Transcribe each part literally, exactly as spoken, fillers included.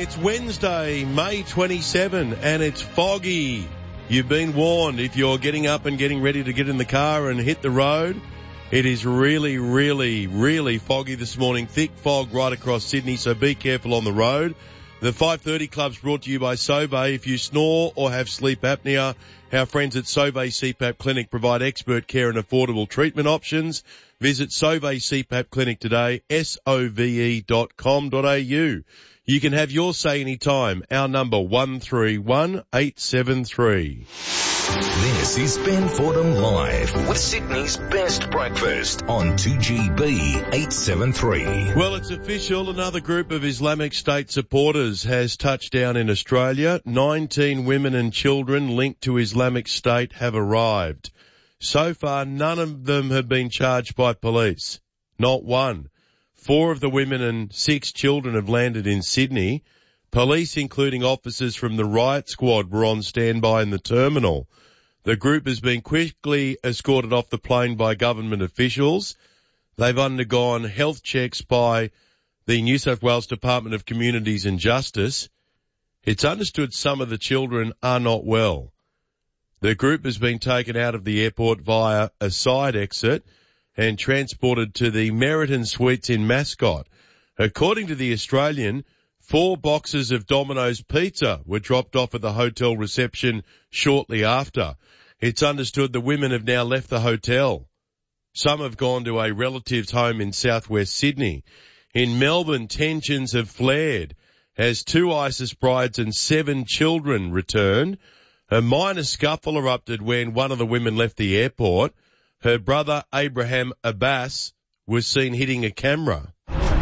It's Wednesday, May twenty-seventh, and it's foggy. You've been warned if you're getting up and getting ready to get in the car and hit the road. It is really, really, really foggy this morning. Thick fog right across Sydney, so be careful on the road. The five thirty Club's brought to you by Sauvé. If you snore or have sleep apnea, our friends at Sauvé C PAP Clinic provide expert care and affordable treatment options. Visit Sauvé C PAP Clinic today, S O V E dot com dot A U. You can have your say anytime. Our number one three one eight seven three. This is Ben Fordham Live with Sydney's best breakfast on two G B eight seven three. Well, it's official. Another group of Islamic State supporters has touched down in Australia. nineteen women and children linked to Islamic State have arrived. So far, none of them have been charged by police. Not one. Four of the women and six children have landed in Sydney. Police, including officers from the riot squad, were on standby in the terminal. The group has been quickly escorted off the plane by government officials. They've undergone health checks by the New South Wales Department of Communities and Justice. It's understood some of the children are not well. The group has been taken out of the airport via a side exit and transported to the Meriton Suites in Mascot. According to the Australian, four boxes of Domino's pizza were dropped off at the hotel reception shortly after. It's understood the women have now left the hotel. Some have gone to a relative's home in southwest Sydney. In Melbourne, tensions have flared as two ISIS brides and seven children returned. A minor scuffle erupted when one of the women left the airport. Her brother, Abraham Abbas, was seen hitting a camera.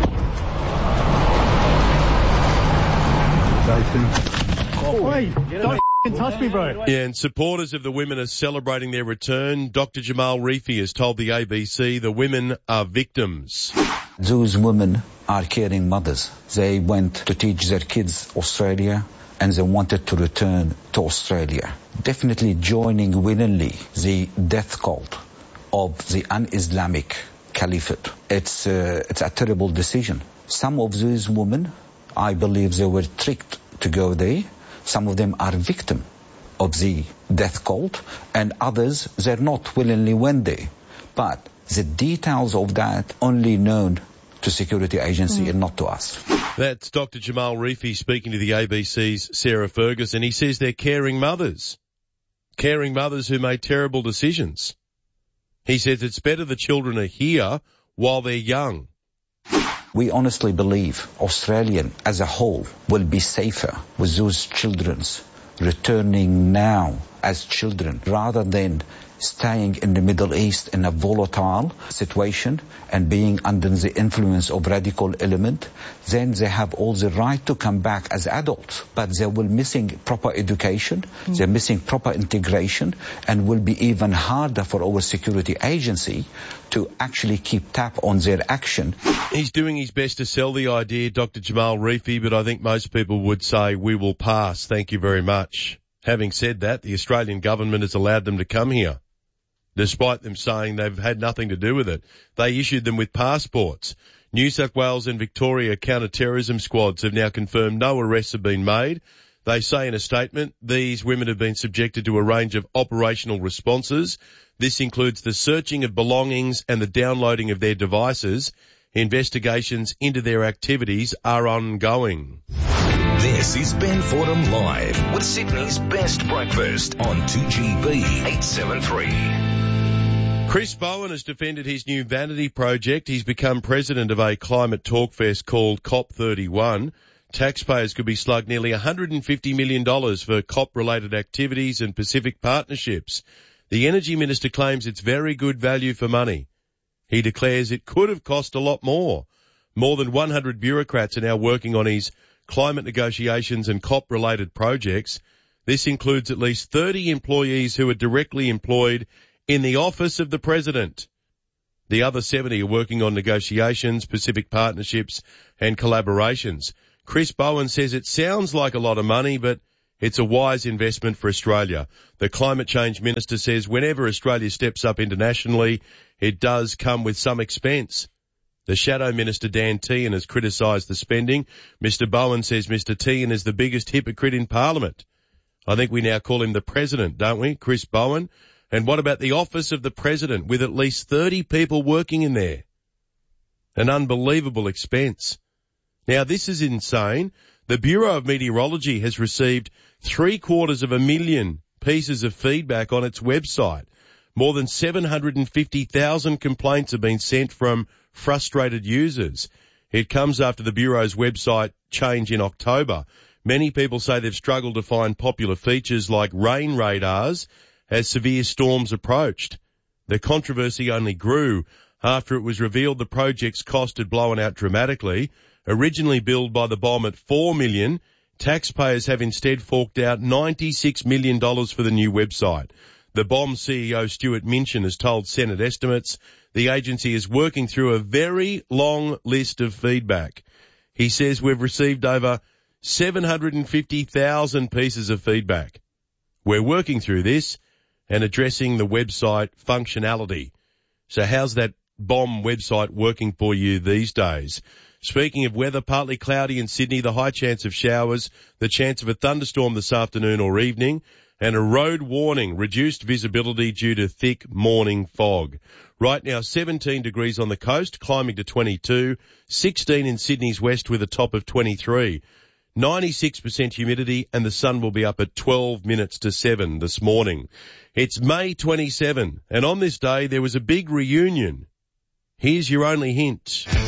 Oh, hey, don't f***ing touch me, bro. Yeah, and supporters of the women are celebrating their return. Doctor Jamal Rifi has told the A B C the women are victims. Those women are caring mothers. They went to teach their kids Australia, and they wanted to return to Australia. Definitely joining willingly the death cult of the un-Islamic caliphate. It's, uh, it's a terrible decision. Some of these women, I believe they were tricked to go there. Some of them are victim of the death cult, and others, they're not willingly went there. But the details of that only known to security agency mm. and not to us. That's Doctor Jamal Rifi speaking to the A B C's Sarah Ferguson. He says they're caring mothers. Caring mothers who made terrible decisions. He says it's better the children are here while they're young. We honestly believe Australian as a whole will be safer with those children returning now as children rather than staying in the Middle East in a volatile situation and being under the influence of radical element. Then they have all the right to come back as adults, but they will missing proper education, mm. they're missing proper integration, and will be even harder for our security agency to actually keep tap on their action. He's doing his best to sell the idea, Doctor Jamal Rifi, but I think most people would say we will pass. Thank you very much. Having said that, the Australian government has allowed them to come here, despite them saying they've had nothing to do with it. They issued them with passports. New South Wales and Victoria counter-terrorism squads have now confirmed no arrests have been made. They say in a statement, these women have been subjected to a range of operational responses. This includes the searching of belongings and the downloading of their devices. Investigations into their activities are ongoing. This is Ben Fordham Live with Sydney's best breakfast on two G B eight seven three. Chris Bowen has defended his new vanity project. He's become president of a climate talk fest called COP thirty-one. Taxpayers could be slugged nearly one hundred fifty million dollars for COP-related activities and Pacific partnerships. The Energy Minister claims it's very good value for money. He declares it could have cost a lot more. More than one hundred bureaucrats are now working on his climate negotiations and COP-related projects. This includes at least thirty employees who are directly employed in the office of the president. The other seventy are working on negotiations, Pacific partnerships and collaborations. Chris Bowen says it sounds like a lot of money, but it's a wise investment for Australia. The climate change minister says whenever Australia steps up internationally, it does come with some expense. The Shadow Minister, Dan Tehan, has criticised the spending. Mister Bowen says Mister Tehan is the biggest hypocrite in Parliament. I think we now call him the President, don't we? Chris Bowen. And what about the Office of the President, with at least thirty people working in there? An unbelievable expense. Now, this is insane. The Bureau of Meteorology has received three quarters of a million pieces of feedback on its website. More than seven hundred fifty thousand complaints have been sent from frustrated users. It comes after the Bureau's website change in October. Many people say they've struggled to find popular features like rain radars as severe storms approached. The controversy only grew after it was revealed the project's cost had blown out dramatically. Originally billed by the B O M at four million dollars, taxpayers have instead forked out ninety-six million dollars for the new website. The B O M C E O, Stuart Minchin, has told Senate Estimates the agency is working through a very long list of feedback. He says we've received over seven hundred fifty thousand pieces of feedback. We're working through this and addressing the website functionality. So how's that B O M website working for you these days? Speaking of weather, partly cloudy in Sydney, the high chance of showers, the chance of a thunderstorm this afternoon or evening, and a road warning, reduced visibility due to thick morning fog. Right now, seventeen degrees on the coast, climbing to twenty-two, sixteen in Sydney's west with a top of twenty-three. ninety-six percent humidity, and the sun will be up at twelve minutes to seven this morning. It's May twenty-seventh, and on this day there was a big reunion. Here's your only hint.